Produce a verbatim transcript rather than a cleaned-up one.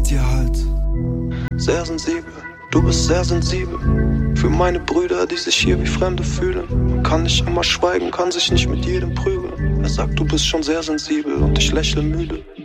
dir halt. Sehr sensibel, du bist sehr sensibel. Für meine Brüder, die sich hier wie Fremde fühlen. Man kann nicht immer schweigen, kann sich nicht mit jedem prügeln. Er sagt, du bist schon sehr sensibel und ich lächle müde.